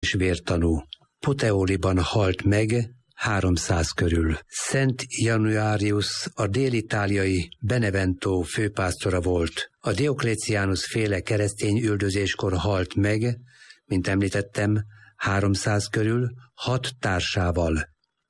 és vértanú. Puteoliban halt meg 300 körül. Szent Januarius a dél-itáliai Benevento főpásztora volt. A Diocletianus féle keresztény üldözéskor halt meg, mint említettem, 300 körül, 6 társával.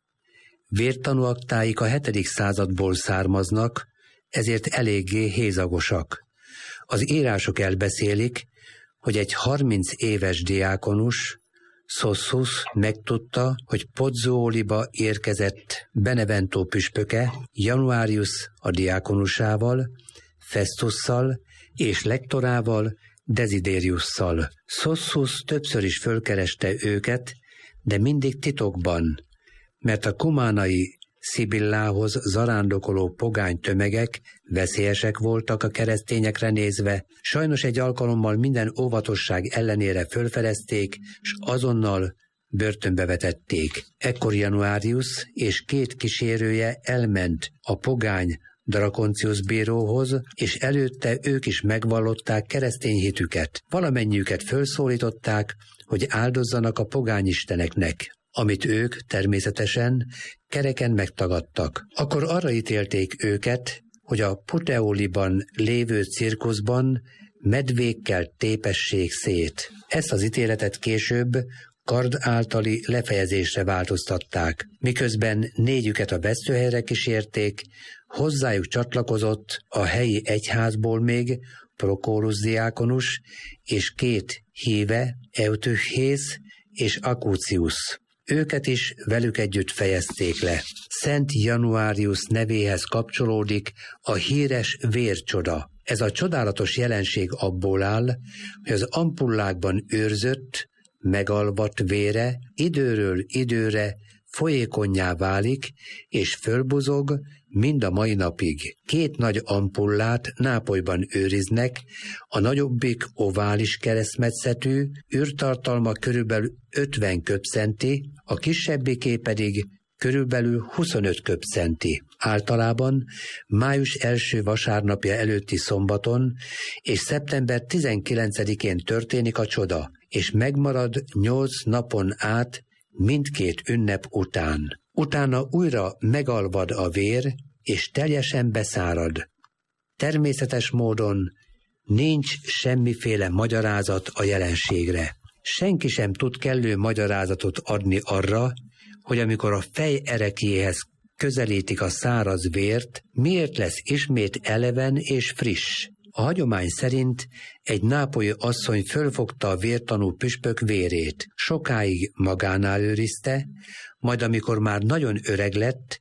Vértanú aktáik a 7. századból származnak, ezért eléggé hézagosak. Az írások elbeszélik, hogy egy 30 éves diákonus, Sossus megtudta, hogy Pozzuoliba érkezett Benevento püspöke, Januarius a diákonusával, Festusszal és lektorával, Desideriusszal. Sossus többször is fölkereste őket, de mindig titokban, mert a kumánai Szibillához zarándokoló pogány tömegek veszélyesek voltak a keresztényekre nézve, sajnos egy alkalommal minden óvatosság ellenére fölfedezték, s azonnal börtönbe vetették. Ekkor Januarius és 2 kísérője elment a pogány Draconcius bíróhoz, és előtte ők is megvallották keresztény hitüket. Valamennyiüket fölszólították, hogy áldozzanak a pogányisteneknek, amit ők természetesen kereken megtagadtak. Akkor arra ítélték őket, hogy a Puteoliban lévő cirkuszban medvékkel tépessék szét. Ezt az ítéletet később kard általi lefejezésre változtatták. Miközben 4-üket a vesztőhelyre kísérték, hozzájuk csatlakozott a helyi egyházból még Prochorus diákonus és 2 híve, Eutychész és Acucius. Őket is velük együtt fejezték le. Szent Januarius nevéhez kapcsolódik a híres vércsoda. Ez a csodálatos jelenség abból áll, hogy az ampullákban őrzött, megalvadt vére időről időre folyékonnyá válik, és fölbuzog mind a mai napig. 2 nagy ampullát Nápolyban őriznek, a nagyobbik ovális keresztmetszetű, űrtartalma körülbelül 50 köbcenti, a kisebbiké pedig körülbelül 25 köbcenti. Általában május első vasárnapja előtti szombaton és szeptember 19-én történik a csoda, és megmarad 8 napon át mindkét ünnep után. Utána újra megalvad a vér, és teljesen beszárad. Természetes módon nincs semmiféle magyarázat a jelenségre. Senki sem tud kellő magyarázatot adni arra, hogy amikor a fej ereklyéhez közelítik a száraz vért, miért lesz ismét eleven és friss. A hagyomány szerint egy nápolyi asszony fölfogta a vértanú püspök vérét. Sokáig magánál őrizte, majd amikor már nagyon öreg lett,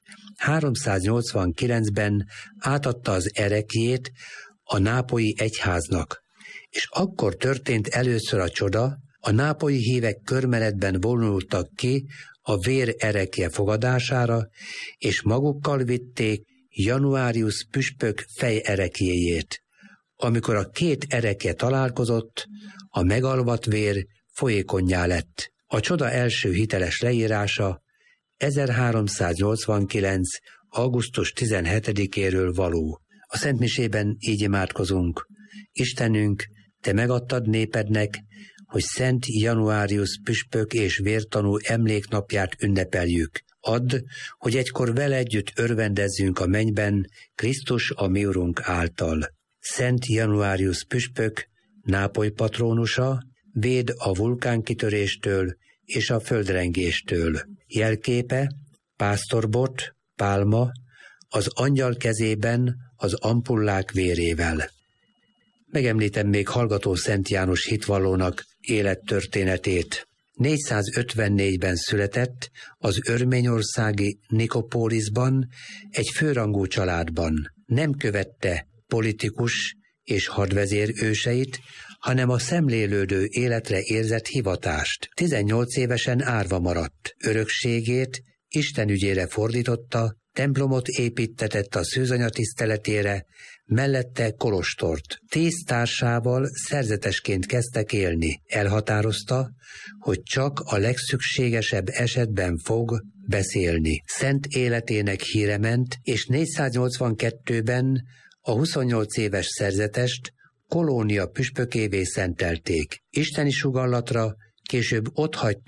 389-ben átadta az ereklyét a nápolyi egyháznak. És akkor történt először a csoda, a nápolyi hívek körmenetben vonultak ki a vér erekje fogadására, és magukkal vitték Januarius püspök fejerekjéjét. Amikor a 2 erekje találkozott, a megalvadt vér folyékonnyá lett. A csoda első hiteles leírása 1389. augusztus 17-éről való. A szentmisében így imádkozunk. Istenünk, Te megadtad népednek, hogy Szent Januarius püspök és vértanú emléknapját ünnepeljük. Add, hogy egykor vele együtt örvendezzünk a mennyben Krisztus a mi Urunk által. Szent Januarius püspök, Nápoly patrónusa, véd a vulkánkitöréstől és a földrengéstől. Jelképe, pásztorbot, pálma, az angyal kezében az ampullák vérével. Megemlítem még hallgató Szent János hitvallónak élettörténetét. 454-ben született az örményországi Nikopóliszban egy főrangú családban. Nem követte politikus és hadvezér őseit, hanem a szemlélődő életre érzett hivatást. 18 évesen árva maradt. Örökségét Isten ügyére fordította, templomot építtetett a szűzanya tiszteletére, mellette kolostort. 10 társával szerzetesként kezdtek élni. Elhatározta, hogy csak a legszükségesebb esetben fog beszélni. Szent életének híre ment, és 482-ben a 28 éves szerzetest kolónia püspökévé szentelték. Isteni sugallatra később otthagyta